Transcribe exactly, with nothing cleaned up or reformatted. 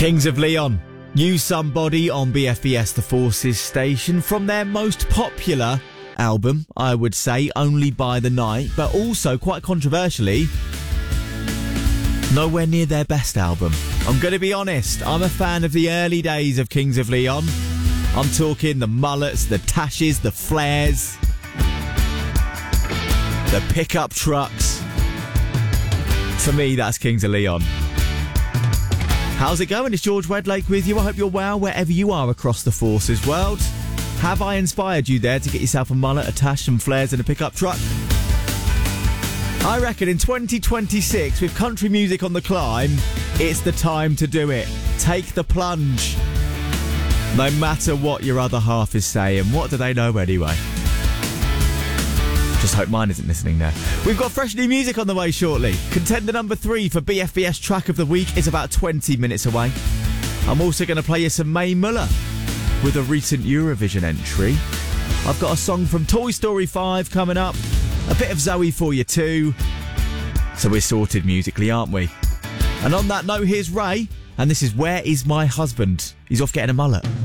Kings of Leon, Use Somebody on B F B S The Forces station from their most popular album, I would say, Only by the Night, but also, quite controversially, nowhere near their best album. I'm going to be honest, I'm a fan of the early days of Kings of Leon. I'm talking the mullets, the tashes, the flares, the pickup trucks. For me, that's Kings of Leon. How's it going? It's George Wedlake with you. I hope you're well wherever you are across the Forces world. Have I inspired you there to get yourself a mullet, a tash, some flares and a pickup truck? I reckon in twenty twenty-six, with country music on the climb, it's the time to do it. Take the plunge. No matter what your other half is saying. What do they know anyway? Just hope mine isn't listening now. We've got fresh new music on the way shortly. Contender number three for B F B S Track of the Week is about twenty minutes away. I'm also going to play you some Mae Muller with a recent Eurovision entry. I've got a song from Toy Story five coming up. A bit of Zoe for you too. So we're sorted musically, aren't we? And on that note, here's Ray. And this is Where Is My Husband? He's off getting a mullet.